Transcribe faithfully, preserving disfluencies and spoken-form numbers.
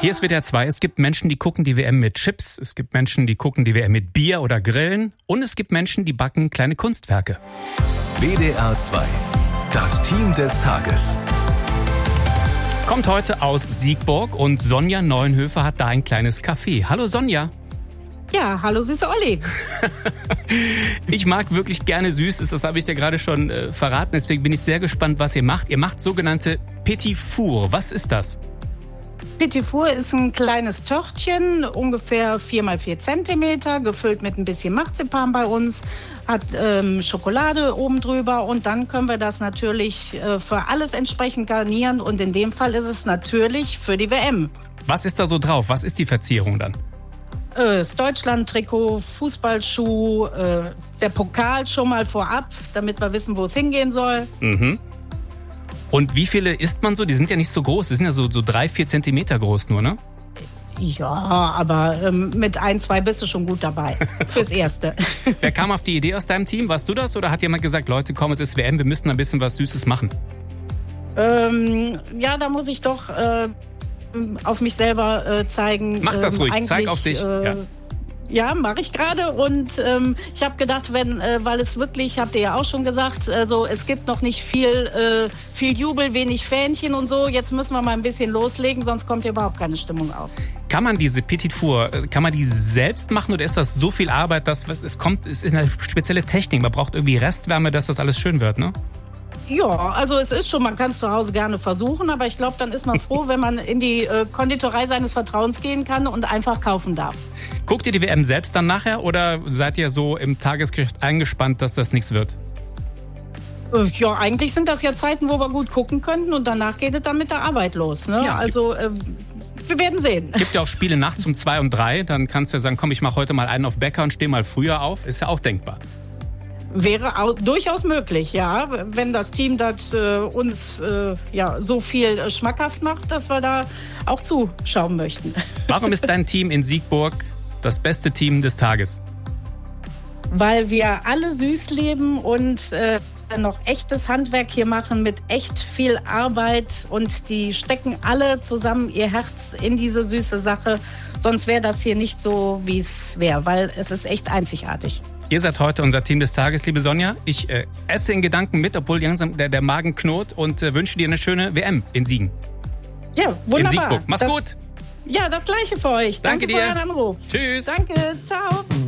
Hier ist W D R zwei. Es gibt Menschen, die gucken die W M mit Chips. Es gibt Menschen, die gucken die W M mit Bier oder Grillen. Und es gibt Menschen, die backen kleine Kunstwerke. W D R zwei. Das Team des Tages. Kommt heute aus Siegburg und Sonja Neuenhöfer hat da ein kleines Café. Hallo Sonja. Ja, hallo süße Olli. Ich mag wirklich gerne Süßes, das habe ich dir gerade schon äh, verraten. Deswegen bin ich sehr gespannt, was ihr macht. Ihr macht sogenannte Petit Four. Was ist das? Petit Four ist ein kleines Törtchen, ungefähr vier mal vier Zentimeter, gefüllt mit ein bisschen Marzipan bei uns, hat ähm, Schokolade oben drüber und dann können wir das natürlich äh, für alles entsprechend garnieren und in dem Fall ist es natürlich für die W M. Was ist da so drauf? Was ist die Verzierung dann? Äh, das Deutschland-Trikot, Fußballschuh, äh, der Pokal schon mal vorab, damit wir wissen, wo es hingehen soll. Mhm. Und wie viele isst man so? Die sind ja nicht so groß, die sind ja so, so drei, vier Zentimeter groß nur, ne? Ja, aber ähm, mit ein, zwei bist du schon gut dabei, fürs Erste. Wer kam auf die Idee aus deinem Team? Warst du das oder hat jemand gesagt, Leute, komm, es ist W M, wir müssen ein bisschen was Süßes machen? Ähm, ja, da muss ich doch äh, auf mich selber äh, zeigen. Mach das ähm, ruhig, zeig auf dich. Äh, ja. Ja, mache ich gerade und ähm, ich habe gedacht, wenn, äh, weil es wirklich, habt ihr ja auch schon gesagt, also es gibt noch nicht viel, äh, viel Jubel, wenig Fähnchen und so. Jetzt müssen wir mal ein bisschen loslegen, sonst kommt hier überhaupt keine Stimmung auf. Kann man diese Petit Four, kann man die selbst machen oder ist das so viel Arbeit, dass es kommt, es ist eine spezielle Technik, man braucht irgendwie Restwärme, dass das alles schön wird, ne? Ja, also es ist schon, man kann es zu Hause gerne versuchen, aber ich glaube, dann ist man froh, wenn man in die äh, Konditorei seines Vertrauens gehen kann und einfach kaufen darf. Guckt ihr die W M selbst dann nachher oder seid ihr so im Tagesgeschäft eingespannt, dass das nichts wird? Äh, ja, eigentlich sind das ja Zeiten, wo wir gut gucken könnten und danach geht es dann mit der Arbeit los. Ne? Ja, also äh, wir werden sehen. Es gibt ja auch Spiele nachts um zwei und drei, dann kannst du ja sagen, komm, ich mache heute mal einen auf Bäcker und stehe mal früher auf. Ist ja auch denkbar. Wäre auch durchaus möglich, ja, wenn das Team das äh, uns äh, ja, so viel äh, schmackhaft macht, dass wir da auch zuschauen möchten. Warum ist dein Team in Siegburg das beste Team des Tages? Weil wir alle süß leben und äh, noch echtes Handwerk hier machen mit echt viel Arbeit und die stecken alle zusammen ihr Herz in diese süße Sache. Sonst wäre das hier nicht so, wie es wäre, weil es ist echt einzigartig. Ihr seid heute unser Team des Tages, liebe Sonja. Ich äh, esse in Gedanken mit, obwohl langsam der, der Magen knurrt und äh, wünsche dir eine schöne W M in Siegen. Ja, wunderbar. In Siegburg. Mach's das, gut. Ja, das Gleiche für euch. Danke, Danke dir. für euren Anruf. Tschüss. Danke, ciao.